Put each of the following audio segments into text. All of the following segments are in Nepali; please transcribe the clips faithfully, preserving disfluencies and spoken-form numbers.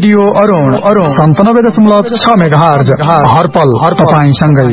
रेडियो अरुण अरुण सन्तानब्बे दशमलव छ मेगाहर्ज हरपल हर तपाईंसँगै।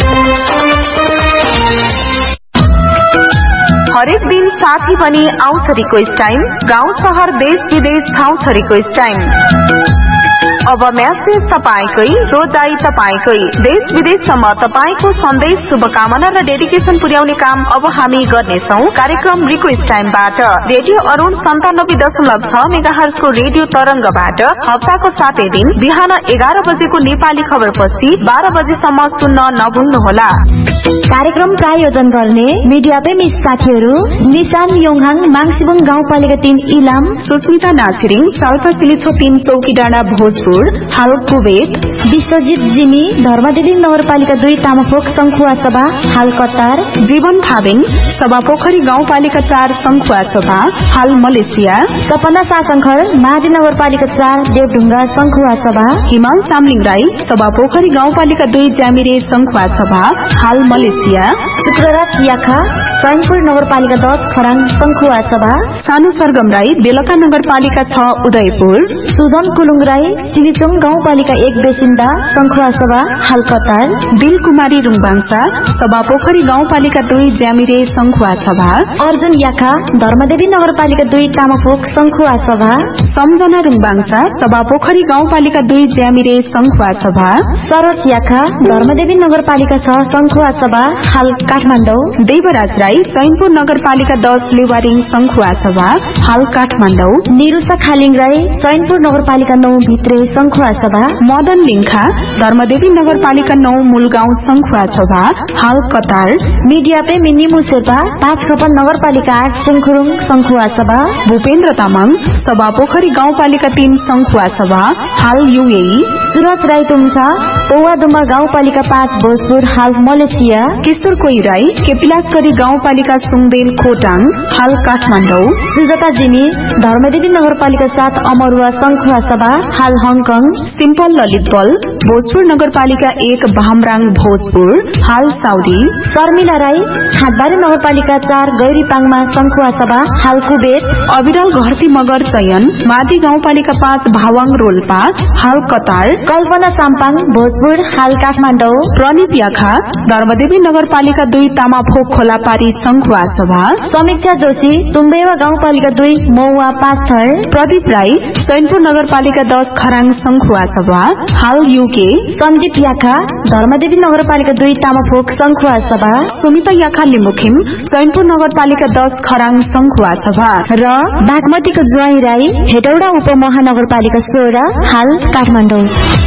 हरेक दिन साथी पनि आउँछ रिक्वेस्ट टाइम, गाउँ शहर देश विदेश ठाउँ छ रिक्वेस्ट टाइम। अब म्यासेज तपाईकै, रोजाई तपाईकै, देश विदेशसम्म तपाईको सन्देश, शुभकामना र डेडिकेसन पुर्याउने काम अब हामी गर्नेछौ कार्यक्रम रिक्वेस्ट टाइमबाट। रेडियो अरुण सन्तानब्बे दशमलव छ मेगाहर्जको रेडियो तरंगबाट हप्ताको सातै दिन बिहान एघार बजेको नेपाली खबर पछि बाह्र बजेसम्म सुन्न नभुल्नुहोला। कार्यक्रम प्रायोजन गर्ने मिडिया प्रेमी साथीहरू निशान योङहाङ माङसिबुङ गाउँपालिका तीन इलाम, सुस्मिता नाचिरिङ साल्पासिली छोपिन चौकी डाँडा भोजपुर हाल कुवेत, विश्वजित जिनी धर्मदेवी नगरपालिका दुई तामापोख संखुवा सभा हाल कतार, जीवन थाबिङ सभा पोखरी गाउँपालिका चार संखुवा सभा हाल मलेसिया, सपना सासंखर महादी नगरपालिका चार देवढुङ्गा संखुवा सभा, हिमाल चामलिङ राई सभा पोखरी गाउँपालिका दुई ज्यामिरे संखुवा सभा हाल मलेसिया, शुक्रराज याखा चैनपुर नगरपालिका दस खराङ संखुवा सभा, सानो सरगम राई बेलका नगरपालिका छ उदयपुर, सुजन कुलुङ राई सिलिचोङ गाउँपालिका एक बेसिन्दा संखुवा सभा हाल कतार, दिल कुमारी रुङबाङसा सभा पोखरी गाउँपालिका दुई ज्यामिरे संखुवा सभा, अर्जुन याखा धर्मदेवी नगरपालिका दुई तामापोख संखुवा सभा, सम्झना रुङबाङसा सभा पोखरी गाउँपालिका दुई ज्यामिरे संखुवा सभा, सरोज याखा धर्मदेवी नगरपालिका छ संखुवा सभा हाल काठमाडौँ, देवराज राई चैनपुर नगरपालिका दस लेवारिङ संखुवा सभा हाल काठमाडौँ, निरुषा खालिङ राई चैनपुर नगरपालिका नौ भित्रे संखुवा सभा, मदन लिङ्खा धर्मदेवी नगरपालिका नौ मूलगाउँ संखुवा सभा हाल कतार, मिडिया प्रेमी निमु शेर्पा पाँच खपन नगरपालिका आठ सिङखुरुङ संखुवा सभा, भूपेन्द्र तामाङ सभा पोखरी गाउँपालिका तीन संखुवा सभा हाल युएई, सुरज राई तुम्सा पौवादुमा गाउँपालिका पाँच भोजपुर हाल मलेसिया, किशोर कोई राई केपिलासगढी गाउँपालिका सुङदेल खोटाङ हाल काठमाडौँ, सुजता जिमी धर्मदेवी नगरपालिका सात अमरुवा संखुवा सभा हाल हङकङ, सिम्पल ललितबल भोजपुर नगरपालिका एक बामराङ भोजपुर हाल साउदी, शर्मिला राई खाटबारी नगरपालिका चार गैरीपाङमा संखुवा सभा हाल कुवेत, अविरल घरती मगर चयन मादी गाउँपालिका पाँच भावाङ रोल्पा हाल कतार, कल्पना साम्पाङ भोजपुर हाल काठमाडौँ, प्रणित याखा धर्मदेवी नगरपालिका दुई तामाफोक खोलापारी संखुवा सभा, समीक्षा जोशी तुम्बेवा गाउँपालिका दुई मौवा पाँच थर, प्रदीप राई चैनपुर नगरपालिका दस खराङ संखुवा सभा हाल युके, सन्दीप याखा धर्मदेवी नगरपालिका दुई तामाफोक संखुवा सभा, सुमिता याखा लिमुखिम चैनपुर नगरपालिका दस खराङ संखुवा सभा र बागमतीको ज्वाई राई हेटौडा उपमहानगरपालिका सोह्र हाल काठमाडौँ।